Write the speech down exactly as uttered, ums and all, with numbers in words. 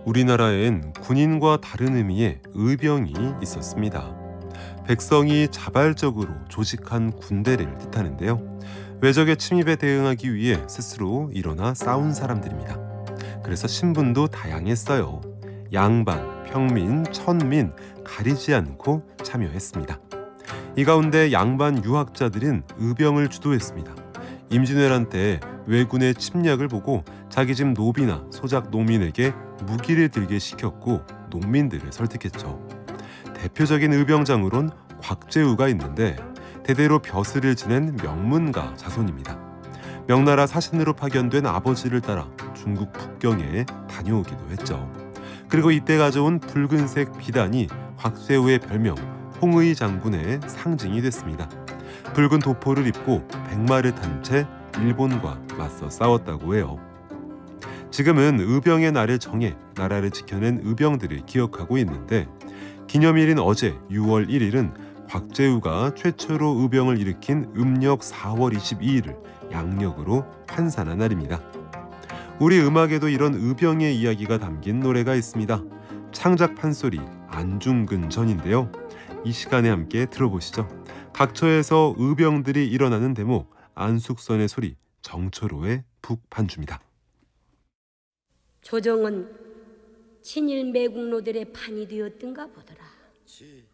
우리나라엔 군인과 다른 의미의 의병이 있었습니다. 백성이 자발적으로 조직한 군대를 뜻하는데요. 외적의 침입에 대응하기 위해 스스로 일어나 싸운 사람들입니다. 그래서 신분도 다양했어요. 양반, 평민, 천민 가리지 않고 참여했습니다. 이 가운데 양반 유학자들은 의병을 주도했습니다. 임진왜란 때 왜군의 침략을 보고 자기 집 노비나 소작 농민에게 무기를 들게 시켰고 농민들을 설득했죠. 대표적인 의병장으론 곽재우가 있는데 대대로 벼슬을 지낸 명문가 자손입니다. 명나라 사신으로 파견된 아버지를 따라 중국 북경에 다녀오기도 했죠. 그리고 이때 가져온 붉은색 비단이 곽재우의 별명 홍의 장군의 상징이 됐습니다. 붉은 도포를 입고 백마를 탄 채 일본과 맞서 싸웠다고 해요. 지금은 의병의 날을 정해 나라를 지켜낸 의병들을 기억하고 있는데 기념일인 어제 유월 일일은 곽재우가 최초로 의병을 일으킨 음력 사월 이십이일을 양력으로 환산한 날입니다. 우리 음악에도 이런 의병의 이야기가 담긴 노래가 있습니다. 창작 판소리 안중근전인데요. 이 시간에 함께 들어보시죠. 각처에서 의병들이 일어나는 대목 안숙선의 소리 정초로의 북반주입니다. 조정은 친일 매국노들의 판이 되었던가 보더라. 지.